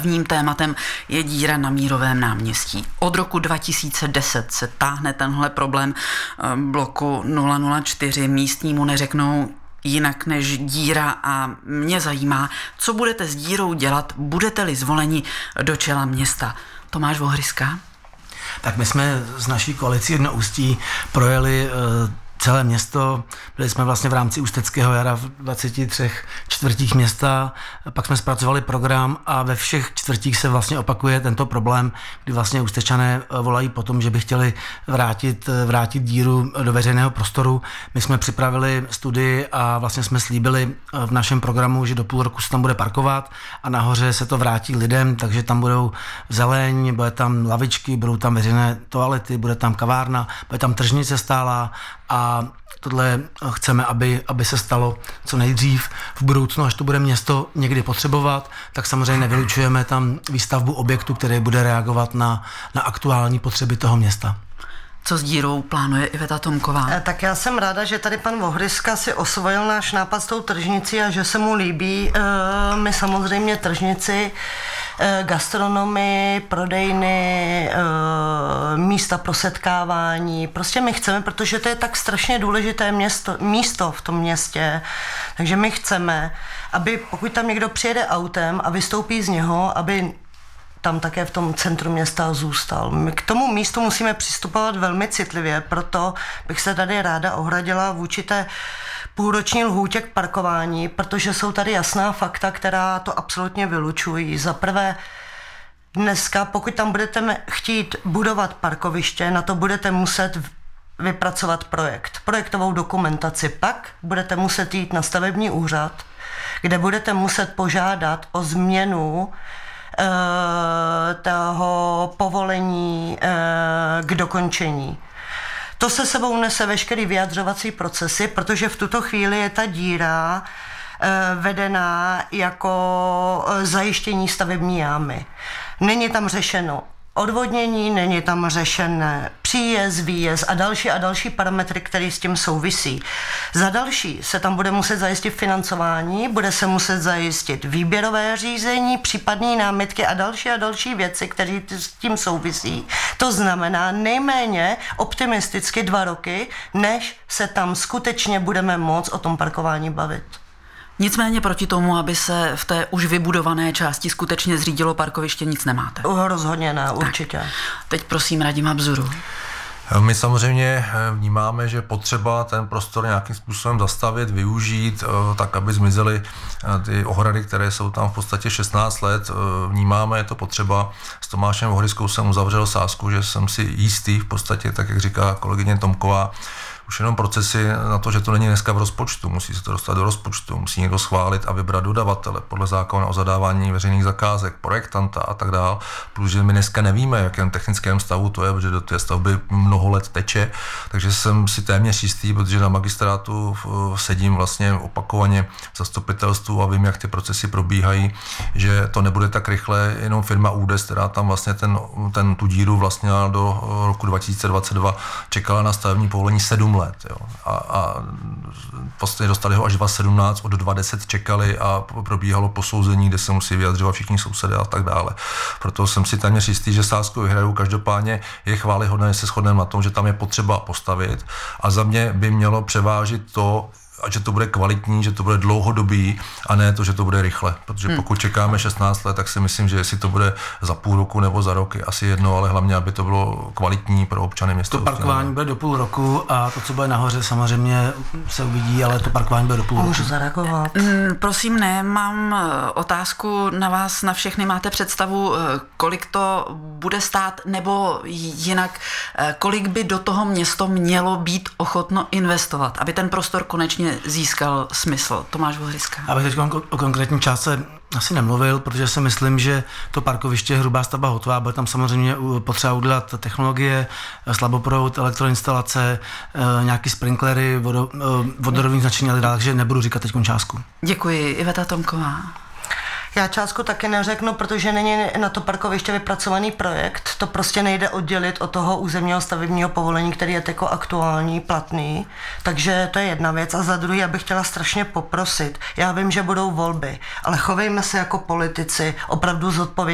hlavním tématem je díra na Mírovém náměstí. Od roku 2010 se táhne tenhle problém bloku 004. Místnímu neřeknou jinak než díra a mě zajímá, co budete s dírou dělat, budete-li zvoleni do čela města. Tomáš Vohryska? Tak my jsme z naší koalicí Jedno Ústí projeli celé město, byli jsme vlastně v rámci Ústeckého jara v 23 čtvrtích města, pak jsme zpracovali program a ve všech čtvrtích se vlastně opakuje tento problém, kdy vlastně Ústečané volají po tom, že by chtěli vrátit díru do veřejného prostoru. My jsme připravili studii a vlastně jsme slíbili v našem programu, že do půl roku se tam bude parkovat a nahoře se to vrátí lidem, takže tam budou zeleň, bude tam lavičky, budou tam veřejné toalety, bude tam kavárna, bude tam tržnice stálá a tohle chceme, aby se stalo co nejdřív v budoucnu, až to bude město někdy potřebovat, tak samozřejmě nevylučujeme tam výstavbu objektu, který bude reagovat na aktuální potřeby toho města. Co s dírou plánuje Iveta Tomková? Tak já jsem ráda, že tady pan Vohryska si osvojil náš nápad s tou tržnicí a že se mu líbí. My samozřejmě tržnici, gastronomy, prodejny, místa pro setkávání. Prostě my chceme, protože to je tak strašně důležité místo v tom městě. Takže my chceme, aby pokud tam někdo přijede autem a vystoupí z něho, aby tam také v tom centru města zůstal. My k tomu místu musíme přistupovat velmi citlivě, proto bych se tady ráda ohradila vůči té půlroční lhůtě k parkování, protože jsou tady jasná fakta, která to absolutně vylučují. Za prvé, dneska, pokud tam budete chtít budovat parkoviště, na to budete muset vypracovat projektovou dokumentaci. Pak budete muset jít na stavební úřad, kde budete muset požádat o změnu toho povolení k dokončení. To se sebou nese veškerý vyjadřovací procesy, protože v tuto chvíli je ta díra vedená jako zajištění stavební jámy. Není tam řešeno odvodnění, není tam řešené příjezd, výjezd a další parametry, které s tím souvisí. Za další se tam bude muset zajistit financování, bude se muset zajistit výběrové řízení, případné námitky a další věci, které s tím souvisí. To znamená nejméně optimisticky 2 roky, než se tam skutečně budeme moct o tom parkování bavit. Nicméně proti tomu, aby se v té už vybudované části skutečně zřídilo parkoviště, nic nemáte. Rozhodně ne, určitě. Tak. Teď prosím Radima Bzuru. My samozřejmě vnímáme, že potřeba ten prostor nějakým způsobem zastavit, využít, tak, aby zmizely ty ohrady, které jsou tam v podstatě 16 let. Vnímáme, je to potřeba. S Tomášem Vohryskou jsem uzavřel sázku, že jsem si jistý v podstatě, tak jak říká kolegyně Tomková, už jenom procesy na to, že to není dneska v rozpočtu, musí se to dostat do rozpočtu, musí někdo schválit a vybrat dodavatele podle zákona o zadávání veřejných zakázek, projektanta a tak dál. Plus, že my dneska nevíme, v jakém technickém stavu to je, protože do té stavby mnoho let teče, takže jsem si téměř jistý, protože na magistrátu sedím vlastně opakovaně v zastupitelstvu a vím, jak ty procesy probíhají, že to nebude tak rychle, jenom firma ÚDES, která tam vlastně tu díru vlastně do roku 2022 čekala na stavební povolení 7 let. Jo. A vlastně dostali ho až 2017, od 2010 čekali a probíhalo posouzení, kde se musí vyjadřovat všichni sousedé a tak dále. Proto jsem si téměř jistý, že sázku vyhraju. Každopádně je chvályhodné, že se shodneme na tom, že tam je potřeba postavit a za mě by mělo převážit to, a že to bude kvalitní, že to bude dlouhodobý a ne to, že to bude rychle. Protože pokud čekáme 16 let, tak si myslím, že jestli to bude za půl roku nebo za rok, je asi jedno, ale hlavně, aby to bylo kvalitní pro občany města. To parkování bude do půl roku a to, co bude nahoře, samozřejmě se uvidí, ale to parkování bude do půl roku. Můžu zareagovat? Prosím, ne, mám otázku na vás, na všechny. Máte představu, kolik to bude stát, nebo jinak, kolik by do toho město mělo být ochotno investovat, aby ten prostor konečně získal smysl? Tomáš Vohryska. Abych teď o konkrétní částce asi nemluvil, protože si myslím, že to parkoviště je hrubá stavba hotová, bude tam samozřejmě potřeba udělat technologie, slaboproud, elektroinstalace, nějaký sprinklery, vodorový značení a tak dále, takže nebudu říkat teď částku. Děkuji. Iveta Tomková. Já částku taky neřeknu, protože není na to parkoviště vypracovaný projekt. To prostě nejde oddělit od toho územního stavebního povolení, který je jako aktuální, platný. Takže to je jedna věc. A za druhý, já bych chtěla strašně poprosit. Já vím, že budou volby, ale chovejme se jako politici opravdu zodpovědně.